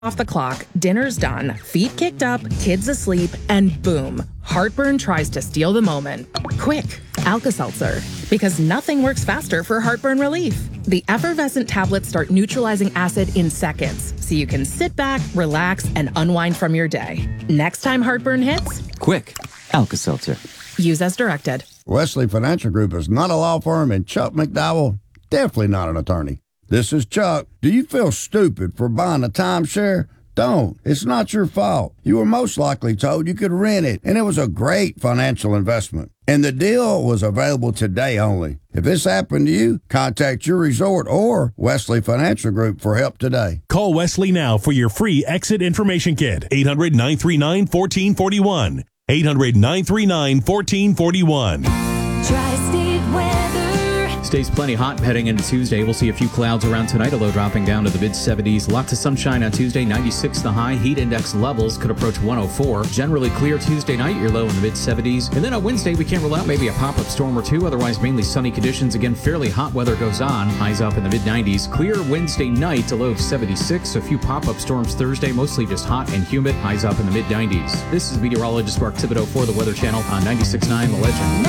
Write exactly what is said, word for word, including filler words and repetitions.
Off the clock, dinner's done, feet kicked up, kids asleep, and boom, heartburn tries to steal the moment. Quick, Alka-Seltzer, because nothing works faster for heartburn relief. The effervescent tablets start neutralizing acid in seconds, so you can sit back, relax, and unwind from your day. Next time heartburn hits, quick, Alka-Seltzer. Use as directed. Wesley Financial Group is not a law firm, and Chuck McDowell, definitely not an attorney. This is Chuck. Do you feel stupid for buying a timeshare? Don't. It's not your fault. You were most likely told you could rent it, and it was a great financial investment. And the deal was available today only. If this happened to you, contact your resort or Wesley Financial Group for help today. Call Wesley now for your free exit information kit. eight hundred, nine three nine, one four four one. eight hundred, nine three nine, one four four one. Tri-State weather. Stays plenty hot heading into Tuesday. We'll see a few clouds around tonight, a low dropping down to the mid seventies. Lots of sunshine on Tuesday, ninety-six the high. Heat index levels could approach one oh four. Generally clear Tuesday night, you're low in the mid seventies. And then on Wednesday, we can't rule out maybe a pop-up storm or two. Otherwise, mainly sunny conditions. Again, fairly hot weather goes on. Highs up in the mid nineties. Clear Wednesday night, a low of seventy-six. A few pop-up storms Thursday, mostly just hot and humid. Highs up in the mid nineties. This is meteorologist Mark Thibodeau for the Weather Channel on ninety-six point nine The Legend.